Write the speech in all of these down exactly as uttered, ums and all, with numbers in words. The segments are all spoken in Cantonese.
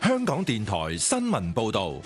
香港電台新聞報道。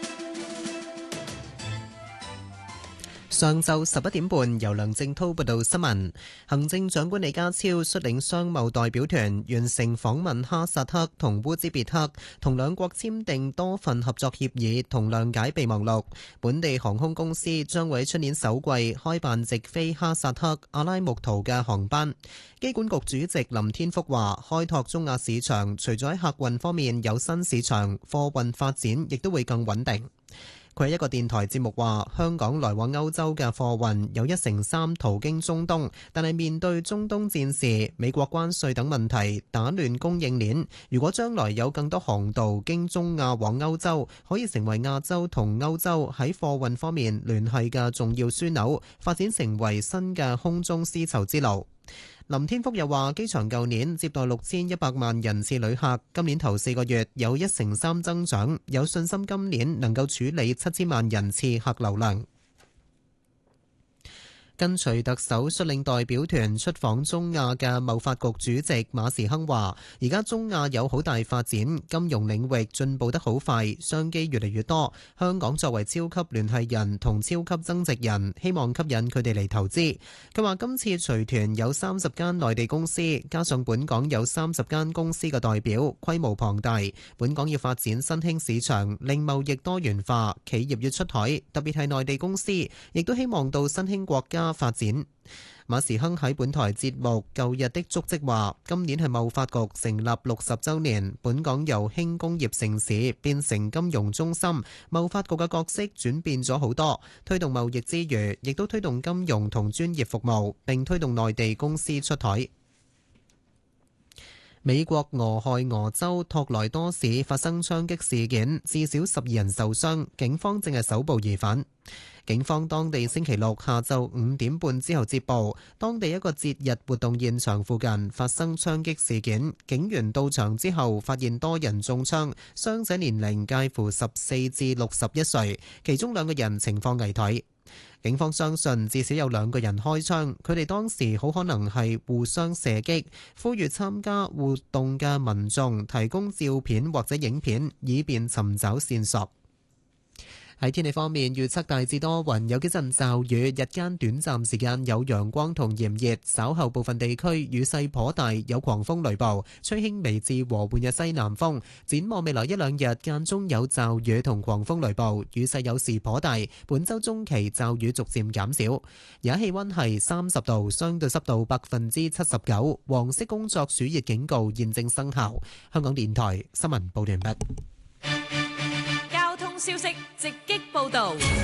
上晝十一點半，由梁正滔報道新聞。行政長官李家超率領商貿代表團完成訪問哈薩克同烏茲別克，同兩國簽訂多份合作協議同諒解備忘錄。本地航空公司將會出年首季開辦直飛哈薩克阿拉木圖嘅航班。機管局主席林天福話：開拓中亞市場，除咗喺客運方面有新市場，貨運發展亦都會更穩定。佢喺一個電台節目話，香港來往歐洲嘅貨運有一成三途經中東，但係面對中東戰事、美國關稅等問題打亂供應鏈。如果將來有更多航道經中亞往歐洲，可以成為亞洲同歐洲喺貨運方面聯繫嘅重要樞紐，發展成為新嘅空中絲綢之路。林天福又話，機場舊年接待六千一百萬人次旅客，今年頭四個月有一成三增長，有信心今年能夠處理七千萬人次客流量。跟隨特首率領代表團出訪中亞嘅貿發局主席馬時亨話，而家中亞有好大發展，金融領域進步得好快，商機越嚟越多。香港作為超級聯繫人同超級增值人，希望吸引佢哋嚟投資。佢話今次隨團有三十間內地公司，加上本港有三十間公司嘅代表，規模龐大。本港要發展新興市場，令貿易多元化，企業要出海，特別係內地公司，亦都希望到新興國家發展。馬時亨喺本台節目《舊日的足跡》話，今年係貿發局成立六十週年，本港由輕工業城市變成金融中心，貿發局嘅角色轉變咗好多，推動貿易之餘，亦都推動金融同專業服務，並推動內地公司出台。美國俄亥俄州托萊多市發生槍擊事件，至少十二人受傷，警方正係搜捕疑犯。警方當地星期六下晝五點半之後接報，當地一個節日活動現場附近發生槍擊事件。警員到場之後發現多人中槍，傷者年齡介乎十四至六十一歲，其中兩個人情況危殆。警方相信至少有兩個人開槍，佢哋當時好可能係互相射擊，呼籲參加活動嘅民眾提供照片或者影片，以便尋找線索。喺天氣方面，預測大致多雲，有幾陣驟雨，日間短暫時間有陽光同炎熱，稍後部分地區雨勢頗大，有狂風雷暴，吹輕微至和緩嘅西南風。展望未來一兩日間中有驟雨同狂風雷暴，雨勢有時頗大。本週中期驟雨逐漸減少。而家氣溫係三十度，相對濕度百分之七十九，黃色工作暑熱警告現正生效。香港電台新聞報道完畢。 消息直擊報導。